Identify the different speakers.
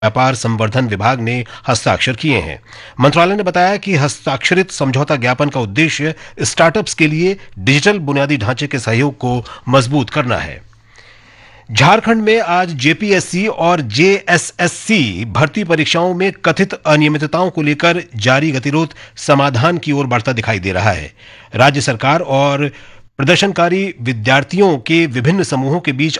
Speaker 1: व्यापार संवर्धन विभाग ने हस्ताक्षर किए हैं। मंत्रालय ने बताया कि हस्ताक्षरित समझौता ज्ञापन का उद्देश्य स्टार्टअप्स के लिए डिजिटल बुनियादी ढांचे के सहयोग को मजबूत करना है। झारखंड में आज जेपीएससी और जेएसएससी भर्ती परीक्षाओं में कथित अनियमितताओं को लेकर जारी गतिरोध समाधान की ओर बढ़ता दिखाई दे रहा है। राज्य सरकार और प्रदर्शनकारी विद्यार्थियों के विभिन्न समूहों के बीच